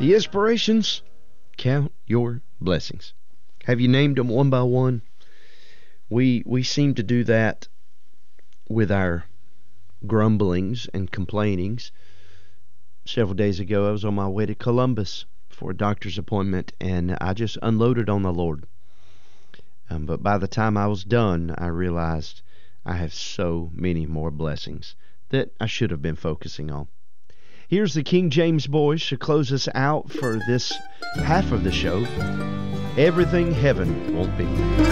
The inspirations, count your blessings. Have you named them one by one? We seem to do that with our grumblings and complainings. Several days ago, I was on my way to Columbus for a doctor's appointment, and I just unloaded on the Lord. But by the time I was done, I realized I have so many more blessings that I should have been focusing on. Here's the King James Boys to close us out for this half of the show. Everything heaven won't be.